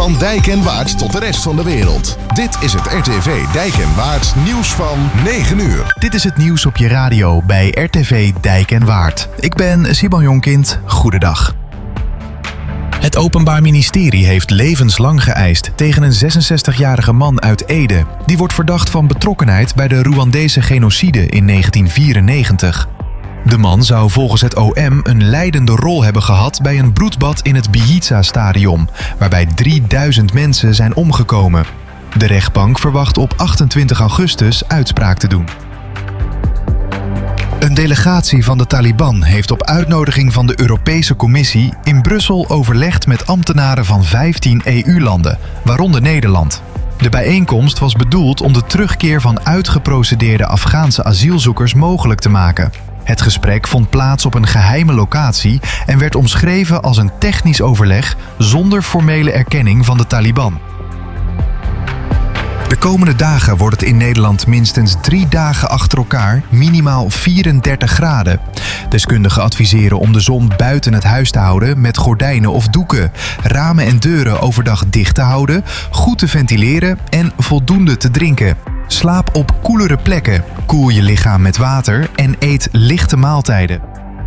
Van Dijk en Waard tot de rest van de wereld. Dit is het RTV Dijk en Waard nieuws van 9 uur. Dit is het nieuws op je radio bij RTV Dijk en Waard. Ik ben Simon Jonkind. Goedendag. Het Openbaar Ministerie heeft levenslang geëist tegen een 66-jarige man uit Ede. Die wordt verdacht van betrokkenheid bij de Rwandese genocide in 1994. De man zou volgens het OM een leidende rol hebben gehad bij een bloedbad in het Biziza-stadion, waarbij 3000 mensen zijn omgekomen. De rechtbank verwacht op 28 augustus uitspraak te doen. Een delegatie van de Taliban heeft op uitnodiging van de Europese Commissie in Brussel overlegd met ambtenaren van 15 EU-landen, waaronder Nederland. De bijeenkomst was bedoeld om de terugkeer van uitgeprocedeerde Afghaanse asielzoekers mogelijk te maken. Het gesprek vond plaats op een geheime locatie en werd omschreven als een technisch overleg zonder formele erkenning van de Taliban. De komende dagen wordt het in Nederland minstens 3 dagen achter elkaar minimaal 34 graden. Deskundigen adviseren om de zon buiten het huis te houden met gordijnen of doeken, ramen en deuren overdag dicht te houden, goed te ventileren en voldoende te drinken. Slaap op koelere plekken, koel je lichaam met water en eet lichte maaltijden.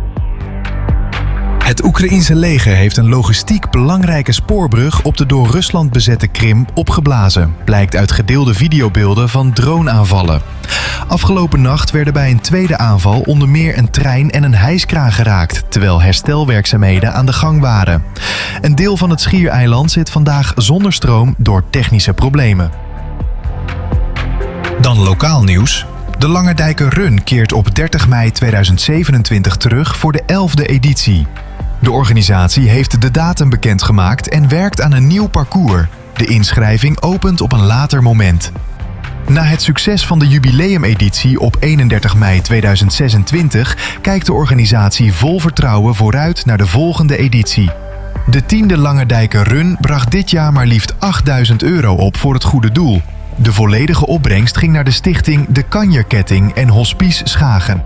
Het Oekraïense leger heeft een logistiek belangrijke spoorbrug op de door Rusland bezette Krim opgeblazen, blijkt uit gedeelde videobeelden van droneaanvallen. Afgelopen nacht werden bij een tweede aanval onder meer een trein en een hijskraan geraakt, terwijl herstelwerkzaamheden aan de gang waren. Een deel van het schiereiland zit vandaag zonder stroom door technische problemen. Dan lokaal nieuws. De Langerdijker Run keert op 30 mei 2027 terug voor de 11e editie. De organisatie heeft de datum bekendgemaakt en werkt aan een nieuw parcours. De inschrijving opent op een later moment. Na het succes van de jubileumeditie op 31 mei 2026 kijkt de organisatie vol vertrouwen vooruit naar de volgende editie. De 10e Langerdijker Run bracht dit jaar maar liefst €8.000 op voor het goede doel. De volledige opbrengst ging naar de stichting De Kanjerketting en Hospice Schagen.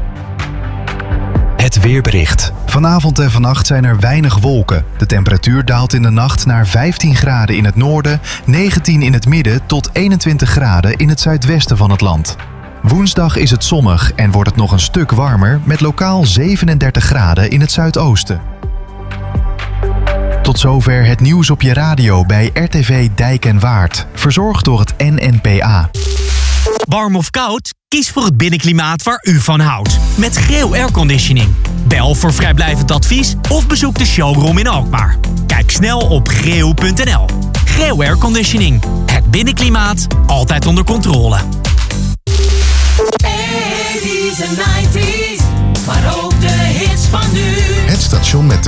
Het weerbericht. Vanavond en vannacht zijn er weinig wolken. De temperatuur daalt in de nacht naar 15 graden in het noorden, 19 in het midden tot 21 graden in het zuidwesten van het land. Woensdag is het zonnig en wordt het nog een stuk warmer met lokaal 37 graden in het zuidoosten. Tot zover het nieuws op je radio bij RTV Dijk en Waard. Verzorgd door het NNPA. Warm of koud? Kies voor het binnenklimaat waar u van houdt. Met Greo Airconditioning. Bel voor vrijblijvend advies of bezoek de showroom in Alkmaar. Kijk snel op greo.nl. Greo Airconditioning. Het binnenklimaat altijd onder controle. 80s en 90s, maar ook de hits van nu. Het station met de